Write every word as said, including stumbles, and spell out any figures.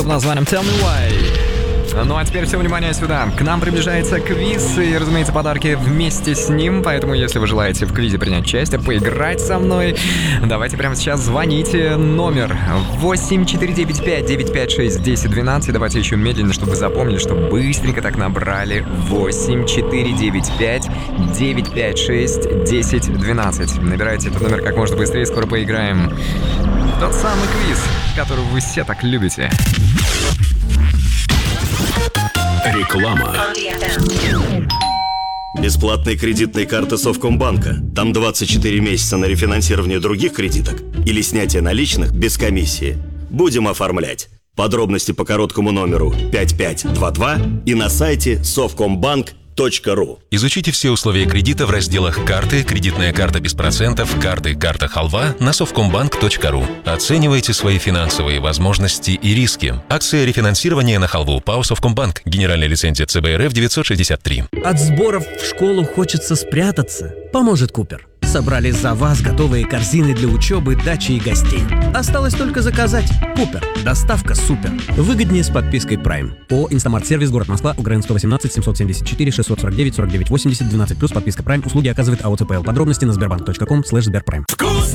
под названием Tell Me Why. Ну а теперь все внимание сюда. К нам приближается квиз и, разумеется, подарки вместе с ним. Поэтому, если вы желаете в квизе принять участие, поиграть со мной, давайте прямо сейчас звоните. Номер восемь четыре девять пять девять пять шесть один ноль один два. Давайте еще медленно, чтобы вы запомнили, что быстренько так набрали. восемь четыре девять пять девять пять шесть один ноль один. Набирайте этот номер как можно быстрее, скоро поиграем. Тот самый квиз, который вы все так любите. Реклама. Бесплатные кредитные карты Совкомбанка. Там двадцать четыре месяца на рефинансирование других кредиток или снятие наличных без комиссии. Будем оформлять. Подробности по короткому номеру пять пять два два и на сайте совкомбанк точка ру. Изучите все условия кредита в разделах «Карты», «Кредитная карта без процентов», «Карты», «Карта халва» на совкомбанк точка ру. Оценивайте свои финансовые возможности и риски. Акция рефинансирования на халву ПАО «Совкомбанк». Генеральная лицензия ЦБ РФ девятьсот шестьдесят три. От сборов в школу хочется спрятаться. Поможет Купер. Собрали за вас готовые корзины для учебы, дачи и гостей. Осталось только заказать. Купер. Доставка супер. Выгоднее с подпиской Prime. ООО «Инстамарт Сервис», город Москва, УГРН сто восемнадцать семьсот семьдесят четыре шестьсот сорок девять сорок девять восемьдесят двенадцать плюс подписка Prime. Услуги оказывает АО ЦПЛ. Подробности на сбербанк точка ком слэш сберпрайм. Вкусно!